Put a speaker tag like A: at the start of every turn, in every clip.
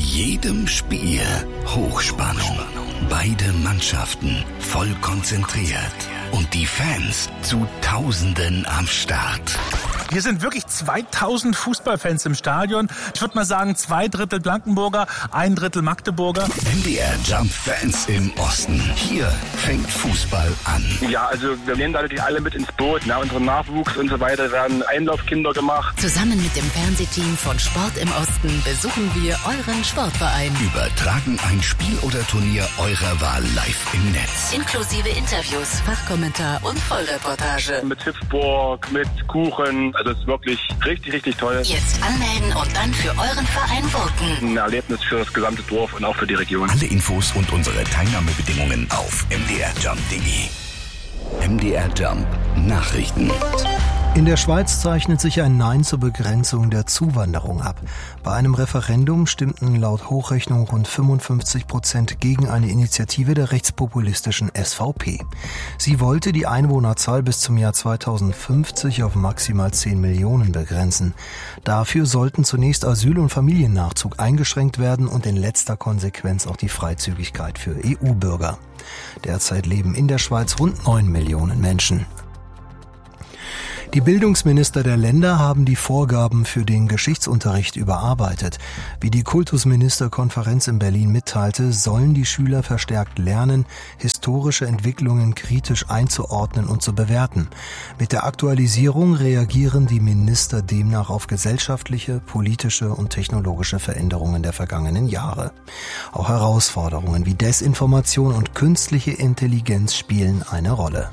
A: jedem Spiel Hochspannung. Beide Mannschaften voll konzentriert. Und die Fans zu Tausenden am Start.
B: Hier sind wirklich 2000 Fußballfans im Stadion. Ich würde mal sagen, 2/3 Blankenburger, 1/3 Magdeburger.
A: MDR Jump Fans im Osten. Hier fängt Fußball an.
C: Ja, also wir nehmen da natürlich alle mit ins Boot. Na, unsere Nachwuchs und so weiter werden Einlaufkinder gemacht.
D: Zusammen mit dem Fernsehteam von Sport im Osten besuchen wir euren Sportverein.
A: Übertragen ein Spiel oder Turnier eurer Wahl live im Netz.
D: Inklusive Interviews, Fachkommentar und Vollreportage.
C: Mit Hüpfburg, mit Kuchen. Also es ist wirklich richtig, richtig toll.
D: Jetzt anmelden und dann für euren Verein voten.
C: Ein Erlebnis für das gesamte Dorf und auch für die Region.
A: Alle Infos und unsere Teilnahmebedingungen auf mdrjump.de. MDR Jump Nachrichten.
E: In der Schweiz zeichnet sich ein Nein zur Begrenzung der Zuwanderung ab. Bei einem Referendum stimmten laut Hochrechnung rund 55% gegen eine Initiative der rechtspopulistischen SVP. Sie wollte die Einwohnerzahl bis zum Jahr 2050 auf maximal 10 Millionen begrenzen. Dafür sollten zunächst Asyl- und Familiennachzug eingeschränkt werden und in letzter Konsequenz auch die Freizügigkeit für EU-Bürger. Derzeit leben in der Schweiz rund 9 Millionen Menschen. Die Bildungsminister der Länder haben die Vorgaben für den Geschichtsunterricht überarbeitet. Wie die Kultusministerkonferenz in Berlin mitteilte, sollen die Schüler verstärkt lernen, historische Entwicklungen kritisch einzuordnen und zu bewerten. Mit der Aktualisierung reagieren die Minister demnach auf gesellschaftliche, politische und technologische Veränderungen der vergangenen Jahre. Auch Herausforderungen wie Desinformation und künstliche Intelligenz spielen eine Rolle.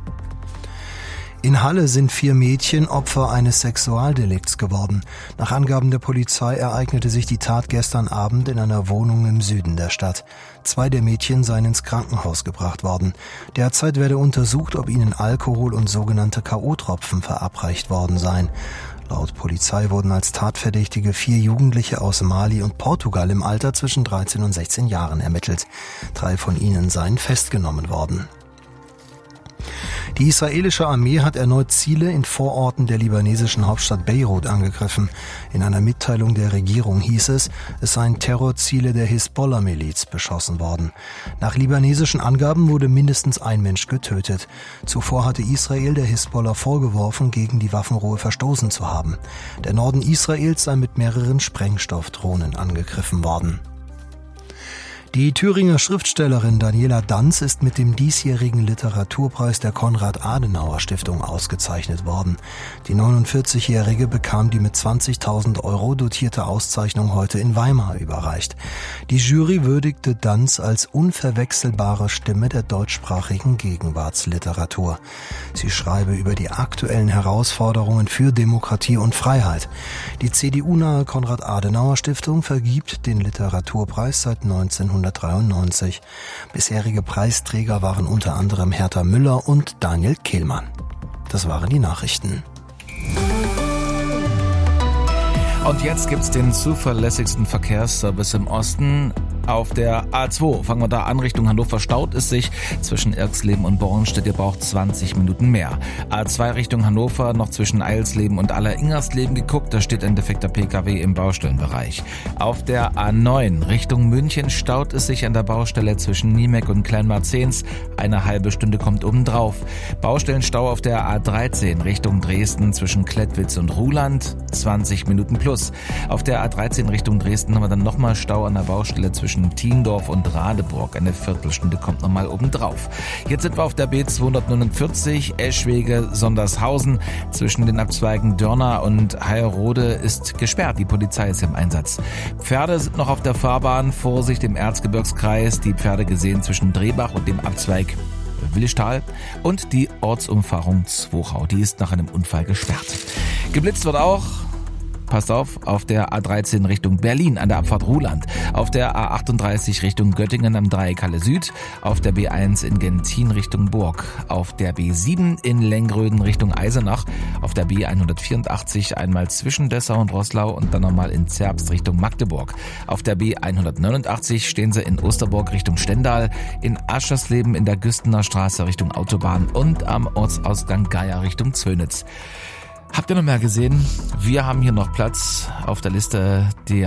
E: In Halle sind 4 Mädchen Opfer eines Sexualdelikts geworden. Nach Angaben der Polizei ereignete sich die Tat gestern Abend in einer Wohnung im Süden der Stadt. 2 der Mädchen seien ins Krankenhaus gebracht worden. Derzeit werde untersucht, ob ihnen Alkohol und sogenannte K.O.-Tropfen verabreicht worden seien. Laut Polizei wurden als Tatverdächtige 4 Jugendliche aus Mali und Portugal im Alter zwischen 13 und 16 Jahren ermittelt. 3 von ihnen seien festgenommen worden. Die israelische Armee hat erneut Ziele in Vororten der libanesischen Hauptstadt Beirut angegriffen. In einer Mitteilung der Regierung hieß es seien Terrorziele der Hisbollah-Miliz beschossen worden. Nach libanesischen Angaben wurde mindestens ein Mensch getötet. Zuvor hatte Israel der Hisbollah vorgeworfen, gegen die Waffenruhe verstoßen zu haben. Der Norden Israels sei mit mehreren Sprengstoffdrohnen angegriffen worden. Die Thüringer Schriftstellerin Daniela Danz ist mit dem diesjährigen Literaturpreis der Konrad-Adenauer-Stiftung ausgezeichnet worden. Die 49-Jährige bekam die mit 20.000 € dotierte Auszeichnung heute in Weimar überreicht. Die Jury würdigte Danz als unverwechselbare Stimme der deutschsprachigen Gegenwartsliteratur. Sie schreibe über die aktuellen Herausforderungen für Demokratie und Freiheit. Die CDU-nahe Konrad-Adenauer-Stiftung vergibt den Literaturpreis seit 1993. Bisherige Preisträger waren unter anderem Hertha Müller und Daniel Kehlmann. Das waren die Nachrichten.
F: Und jetzt gibt's den zuverlässigsten Verkehrsservice im Osten. Auf der A2, fangen wir da an, Richtung Hannover staut es sich zwischen Irxleben und Bornstedt, ihr braucht 20 Minuten mehr. A2 Richtung Hannover, noch zwischen Eilsleben und Aller-Ingersleben geguckt, da steht ein defekter PKW im Baustellenbereich. Auf der A9 Richtung München staut es sich an der Baustelle zwischen Niemek und Kleinmarzens, eine halbe Stunde kommt obendrauf. Baustellenstau auf der A13 Richtung Dresden zwischen Klettwitz und Ruhland, 20 Minuten plus. Auf der A13 Richtung Dresden haben wir dann nochmal Stau an der Baustelle zwischen Thiendorf und Radeburg. Eine Viertelstunde kommt nochmal obendrauf. Jetzt sind wir auf der B249 Eschwege-Sondershausen. Zwischen den Abzweigen Dörner und Heilrode ist gesperrt. Die Polizei ist im Einsatz. Pferde sind noch auf der Fahrbahn. Vorsicht im Erzgebirgskreis. Die Pferde gesehen zwischen Drehbach und dem Abzweig Willistal. Und die Ortsumfahrung Zwochau. Die ist nach einem Unfall gesperrt. Geblitzt wird auch, passt auf der A13 Richtung Berlin an der Abfahrt Ruhland, auf der A38 Richtung Göttingen am Dreieck Halle Süd, auf der B1 in Gentin Richtung Burg, auf der B7 in Lengröden Richtung Eisenach, auf der B184 einmal zwischen Dessau und Roßlau und dann nochmal in Zerbst Richtung Magdeburg. Auf der B189 stehen sie in Osterburg Richtung Stendal, in Aschersleben in der Güstener Straße Richtung Autobahn und am Ortsausgang Geier Richtung Zönitz. Habt ihr noch mehr gesehen? Wir haben hier noch Platz auf der Liste der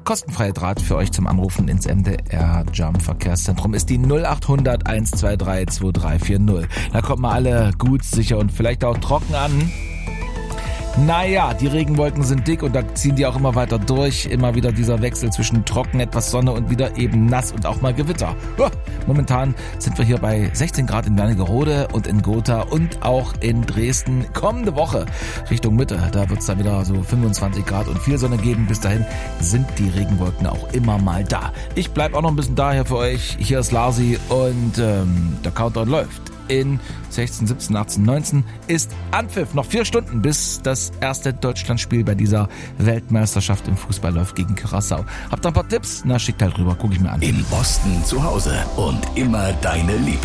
F: kostenfreie Draht für euch zum Anrufen ins MDR Jump Verkehrszentrum ist die 0800 123 2340. Da kommt mal alle gut, sicher und vielleicht auch trocken an. Naja, die Regenwolken sind dick und da ziehen die auch immer weiter durch. Immer wieder dieser Wechsel zwischen trocken, etwas Sonne und wieder eben nass und auch mal Gewitter. Momentan sind wir hier bei 16 Grad in Wernigerode und in Gotha und auch in Dresden. Kommende Woche Richtung Mitte, da wird es dann wieder so 25 Grad und viel Sonne geben. Bis dahin sind die Regenwolken auch immer mal da. Ich bleib auch noch ein bisschen da hier für euch. Hier ist Larsi und der Countdown läuft. In 16, 17, 18, 19 ist Anpfiff. Noch 4 Stunden, bis das erste Deutschlandspiel bei dieser Weltmeisterschaft im Fußball läuft gegen Curaçao. Habt ihr ein paar Tipps? Na, schickt halt rüber, guck ich mir an.
A: Im Osten zu Hause und immer deine Liebling.